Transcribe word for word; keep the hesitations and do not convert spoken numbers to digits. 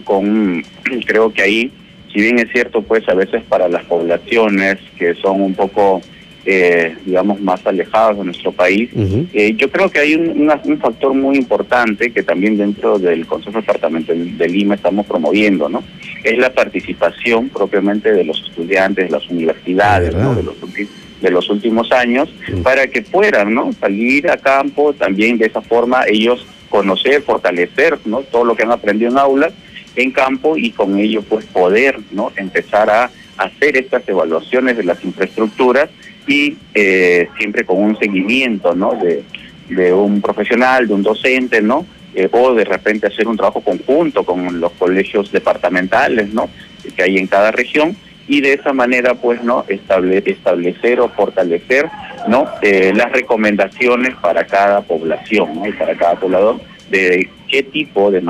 con, creo que ahí, si bien es cierto, pues a veces para las poblaciones que son un poco, eh, digamos, más alejadas de nuestro país, uh-huh. eh, yo creo que hay un, una, un factor muy importante que también dentro del Consejo Departamental de Lima estamos promoviendo, ¿no? Es la participación propiamente de los estudiantes, de las universidades, ¿no? De los de los últimos años, uh-huh. para que puedan, ¿no? Salir a campo, también de esa forma ellos conocer, fortalecer, ¿no? Todo lo que han aprendido en aulas, en campo, y con ello pues poder, ¿no? Empezar a hacer estas evaluaciones de las infraestructuras y eh, siempre con un seguimiento, ¿no? De, de un profesional, de un docente, ¿no? Eh, o de repente hacer un trabajo conjunto con los colegios departamentales, ¿no? Que hay en cada región, y de esa manera pues, ¿no? Estable, establecer o fortalecer, ¿no? Eh, las recomendaciones para cada población, ¿no? Y para cada poblador de qué tipo de